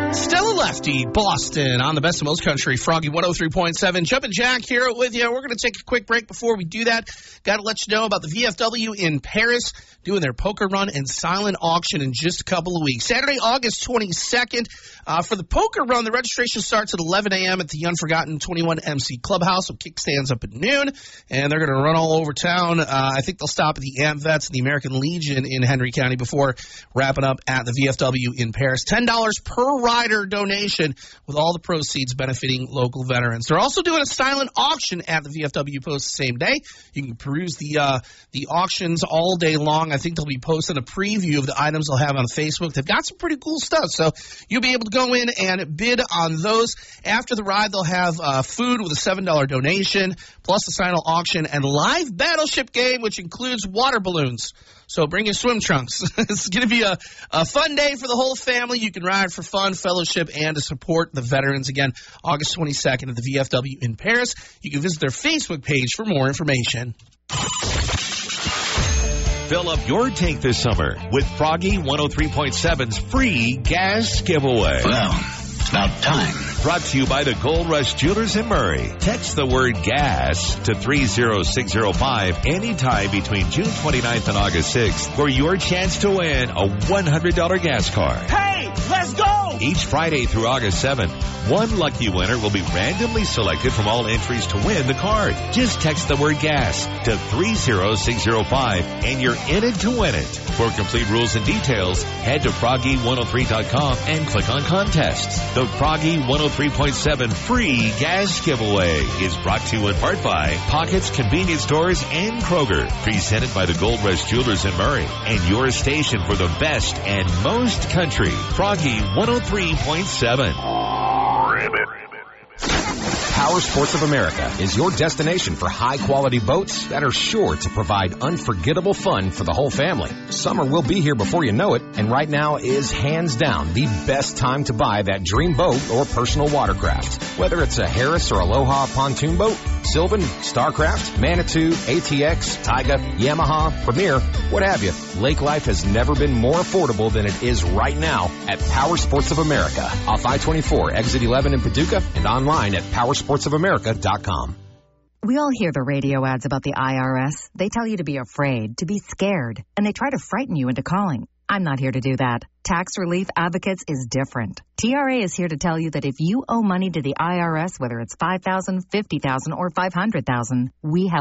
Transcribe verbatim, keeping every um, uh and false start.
Stella Lefty, Boston, on the Best of Most Country, Froggy one oh three point seven. Jumpin' Jack here with you. We're going to take a quick break before we do that. Got to let you know about the V F W in Paris doing their poker run and silent auction in just a couple of weeks. Saturday, August twenty-second. Uh, for the poker run, the registration starts at eleven a.m. at the Unforgotten twenty-one M C Clubhouse. So kickstands up at noon, and they're going to run all over town. Uh, I think they'll stop at the AmVets and the American Legion in Henry County before wrapping up at the V F W in Paris. ten dollars per rider donation, with all the proceeds benefiting local veterans. They're also doing a silent auction at the V F W Post the same day. You can peruse the uh, the auctions all day long. I think they'll be posting a preview of the items they'll have on Facebook. They've got some pretty cool stuff, so you'll be able to go in and bid on those. After the ride, they'll have uh, food with a seven dollars donation, plus a silent auction and live battleship game, which includes water balloons. So bring your swim trunks. It's going to be a, a fun day for the whole family. You can ride for fun, fellowship, and to support the veterans. Again, August twenty-second at the V F W in Paris. You can visit their Facebook page for more information. Fill up your tank this summer with Froggy one oh three point seven's free gas giveaway. Well, it's about time. Brought to you by the Gold Rush Jewelers in Murray. Text the word gas to three oh six oh five anytime between June twenty-ninth and August sixth for your chance to win a one hundred dollars gas card. Hey, let's go! Each Friday through August seventh, one lucky winner will be randomly selected from all entries to win the card. Just text the word gas to three oh six oh five and you're in it to win it. For complete rules and details, head to froggy one oh three dot com and click on contests. The Froggy one oh three point seven free gas giveaway is brought to you in part by Pockets Convenience Stores and Kroger. Presented by the Gold Rush Jewelers in Murray and your station for the best and most country. Froggy one oh three point seven. Power Sports of America is your destination for high-quality boats that are sure to provide unforgettable fun for the whole family. Summer will be here before you know it, and right now is hands down the best time to buy that dream boat or personal watercraft. Whether it's a Harris or Aloha pontoon boat, Sylvan, Starcraft, Manitou, A T X, Taiga, Yamaha, Premier, what have you, lake life has never been more affordable than it is right now at Power Sports of America. Off I twenty-four, exit eleven in Paducah, and online at power sports of america dot com. We all hear the radio ads about the I R S. They tell you to be afraid, to be scared, and they try to frighten you into calling. I'm not here to do that. Tax Relief Advocates is different. T R A is here to tell you that if you owe money to the I R S, whether it's five thousand dollars, fifty thousand dollars, or five hundred thousand dollars, we have